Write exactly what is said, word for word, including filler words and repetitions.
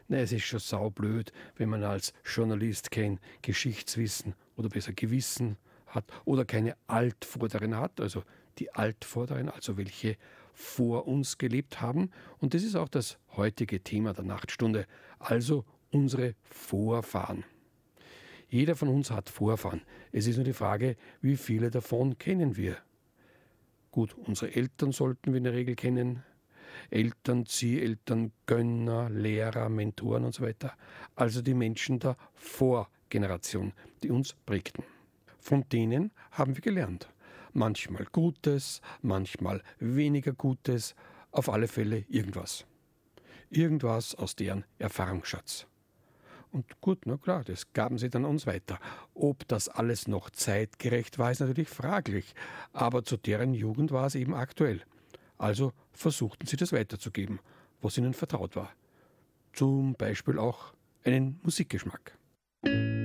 Na, es ist schon saublöd, wenn man als Journalist kein Geschichtswissen oder besser Gewissen hat oder keine Altvorderen hat, also die Altvorderen, also welche vor uns gelebt haben. Und das ist auch das heutige Thema der Nachtstunde, also unsere Vorfahren. Jeder von uns hat Vorfahren. Es ist nur die Frage, wie viele davon kennen wir. Gut, unsere Eltern sollten wir in der Regel kennen. Eltern, Zieheltern, Gönner, Lehrer, Mentoren und so weiter. Also die Menschen der Vorgeneration, die uns prägten. Von denen haben wir gelernt. Manchmal Gutes, manchmal weniger Gutes, auf alle Fälle irgendwas. Irgendwas aus deren Erfahrungsschatz. Und gut, na klar, das gaben sie dann uns weiter. Ob das alles noch zeitgerecht war, ist natürlich fraglich, aber zu deren Jugend war es eben aktuell. Also versuchten sie das weiterzugeben, was ihnen vertraut war. Zum Beispiel auch einen Musikgeschmack.